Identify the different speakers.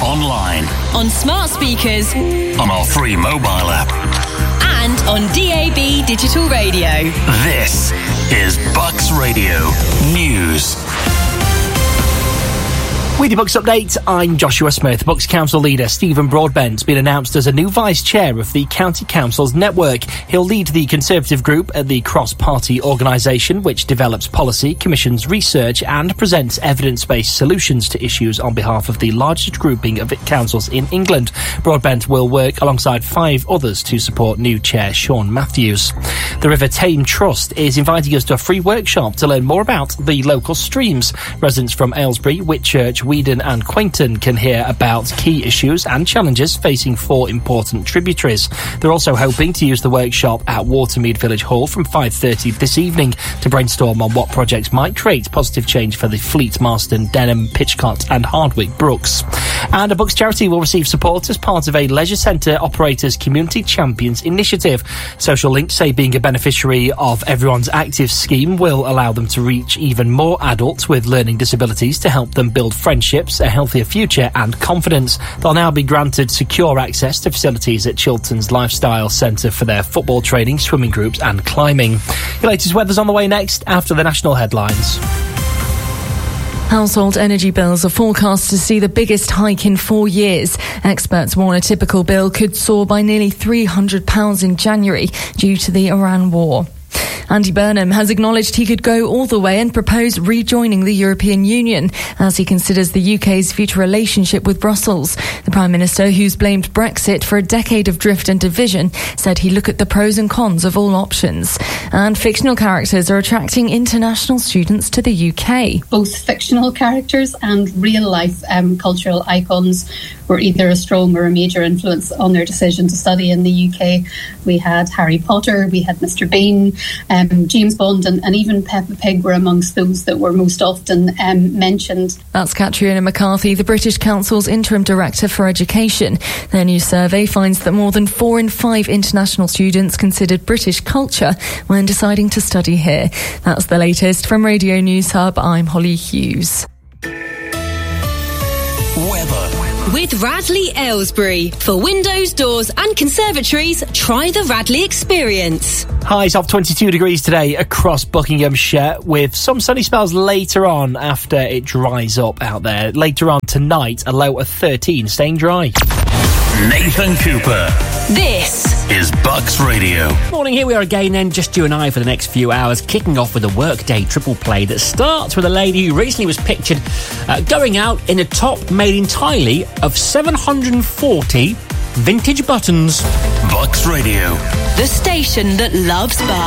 Speaker 1: online,
Speaker 2: on smart speakers,
Speaker 1: on our free mobile app,
Speaker 2: and on DAB digital radio.
Speaker 1: This is Bucks Radio News.
Speaker 3: With your Bucks update, I'm Joshua Smith. Bucks Council leader Stephen Broadbent's been announced as a new vice chair of the County Council's network. He'll lead the Conservative group at the cross-party organisation, which develops policy, commissions research and presents evidence-based solutions to issues on behalf of the largest grouping of councils in England. Broadbent will work alongside 5 others to support new chair Sean Matthews. The River Tame Trust is inviting us to a free workshop to learn more about the local streams. Residents from Aylesbury, Whitchurch, Weedon and Quainton can hear about key issues and challenges facing 4 important tributaries. They're also hoping to use the workshop at Watermead Village Hall from 5:30 this evening to brainstorm on what projects might create positive change for the Fleet, Marston, Denham, Pitchcott and Hardwick Brooks. And a Bucks charity will receive support as part of a leisure centre operators Community Champions initiative. Social Links say being a beneficiary of Everyone's Active scheme will allow them to reach even more adults with learning disabilities to help them build friendships, a healthier future and confidence. They'll now be granted secure access to facilities at Chiltern's Lifestyle Centre for their football training, swimming groups and climbing. Your latest weather's on the way next after the national headlines.
Speaker 4: Household energy bills are forecast to see the biggest hike in 4 years. Experts warn a typical bill could soar by nearly £300 in January due to the Iran war. Andy Burnham has acknowledged he could go all the way and propose rejoining the European Union as he considers the UK's future relationship with Brussels. The Prime Minister, who's blamed Brexit for a decade of drift and division, said he'd look at the pros and cons of all options. And fictional characters are attracting international students to the UK.
Speaker 5: Both fictional characters and real-life cultural icons were either a strong or a major influence on their decision to study in the UK. We had Harry Potter, we had Mr Bean, James Bond and even Peppa Pig were amongst those that were most often mentioned.
Speaker 4: That's Catriona McCarthy, the British Council's Interim Director for Education. Their new survey finds that more than 4 in 5 international students considered British culture when deciding to study here. That's the latest from Radio News Hub. I'm Holly Hughes.
Speaker 1: Weather.
Speaker 2: With Radley Aylesbury. For windows, doors and conservatories, try the Radley experience.
Speaker 3: Highs of 22 degrees today across Buckinghamshire, with some sunny spells later on after it dries up out there. Later on tonight, a low of 13, staying dry.
Speaker 1: Nathan Cooper.
Speaker 2: This
Speaker 1: is Bucks Radio.
Speaker 6: Morning, here we are again then, just you and I for the next few hours, kicking off with a workday triple play that starts with a lady who recently was pictured going out in a top made entirely of 740 vintage buttons.
Speaker 1: Bucks Radio.
Speaker 2: the station that loves Bucks.